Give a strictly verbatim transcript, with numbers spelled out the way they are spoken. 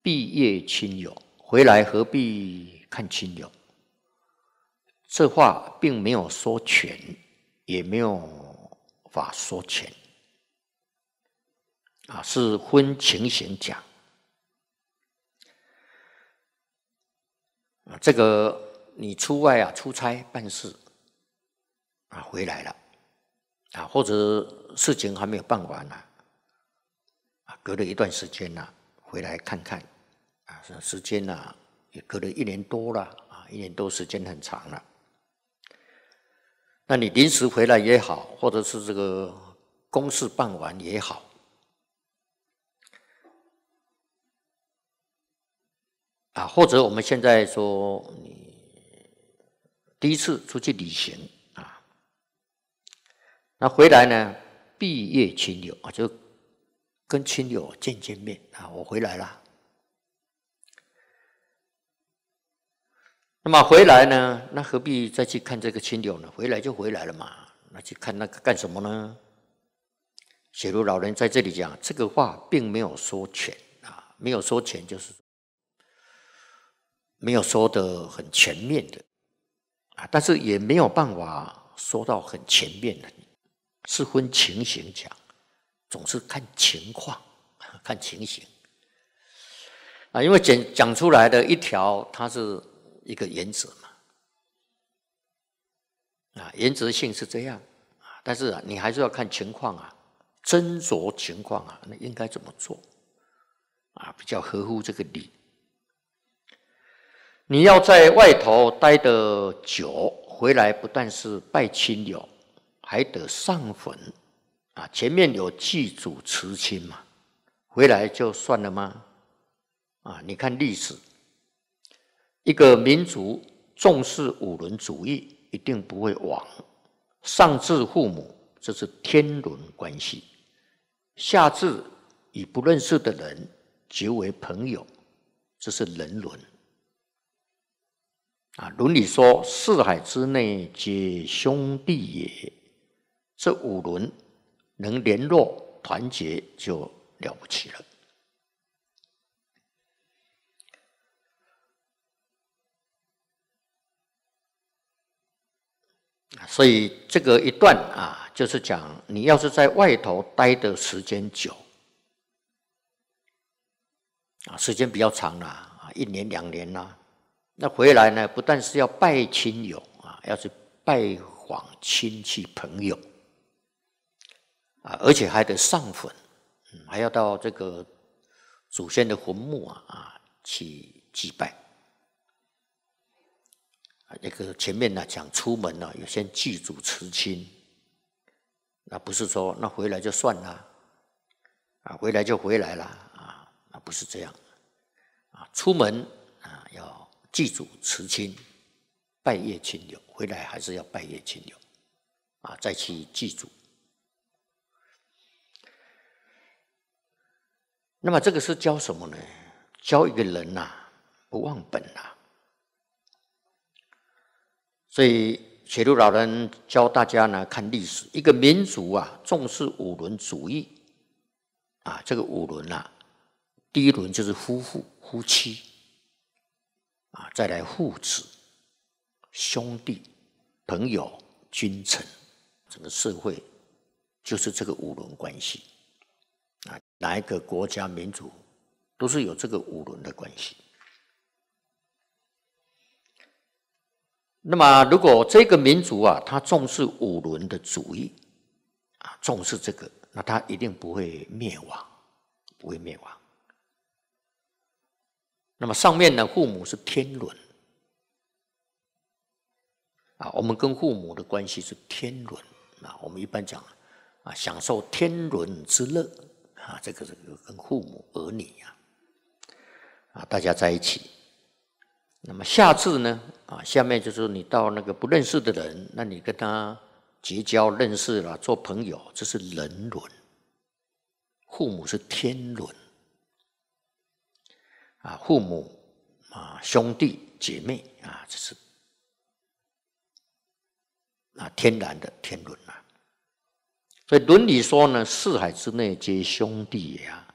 必业亲友，回来何必看亲友？这话并没有说全，也没有法说全，啊，是分情形讲。啊，这个你出外啊出差办事，啊回来了，啊或者事情还没有办完呢，啊隔了一段时间呢、啊、回来看看，啊时间呢、啊、也隔了一年多了，啊一年多时间很长了。那你临时回来也好，或者是这个公事办完也好，啊，或者我们现在说你第一次出去旅行啊，那回来呢，必业亲友啊，就跟亲友见见面啊，我回来了。那么回来呢，那何必再去看这个亲友呢？回来就回来了嘛，那去看那个干什么呢？雪如老人在这里讲，这个话并没有说全啊，没有说全就是没有说得很全面的啊，但是也没有办法说到很全面的，是分情形讲，总是看情况，看情形啊，因为讲讲出来的一条，它是一个原则嘛，啊，原则性是这样啊，但是啊，你还是要看情况啊，斟酌情况啊，那应该怎么做啊，比较合乎这个理。你要在外头待得久，回来不但是拜亲友，还得上坟啊。前面有祭祖辞亲嘛，回来就算了吗？啊，你看历史，一个民族重视五伦主义，一定不会亡。上至父母，这是天伦关系；下至与不认识的人结为朋友，这是人伦。啊，伦理说四海之内皆兄弟也，这五伦能联络团结就了不起了。所以这个一段啊，就是讲你要是在外头待的时间久，啊，时间比较长了啊，一年两年啦，那回来呢，不但是要拜亲友啊，要去拜访亲戚朋友啊，而且还得上坟，嗯，还要到这个祖先的坟墓啊啊去祭拜。啊，那个前面呢讲出门呢，有先祭祖辞亲，那不是说那回来就算了，啊，回来就回来了啊，那不是这样，啊，出门啊要祭祖辞亲，拜谒亲友，回来还是要拜谒亲友，啊，再去祭祖。那么这个是教什么呢？教一个人呐、啊，不忘本啊。所以雪如老人教大家呢看历史，一个民族啊重视五伦主义啊，这个五伦啊，第一伦就是夫妇、夫妻啊，再来父子、兄弟、朋友、君臣，整个社会就是这个五伦关系啊，哪一个国家民族都是有这个五伦的关系。那么，如果这个民族啊，他重视五伦的主义啊，重视这个，那他一定不会灭亡，不会灭亡。那么上面呢，父母是天伦啊，我们跟父母的关系是天伦啊，我们一般讲啊，享受天伦之乐啊，这个这个跟父母儿女啊，啊大家在一起。那么下至呢？啊，下面就是你到那个不认识的人，那你跟他结交、认识了，做朋友，这是人伦。父母是天伦，啊，父母啊，兄弟姐妹啊，这是啊天然的天伦啊。所以伦理说呢，四海之内皆兄弟也啊。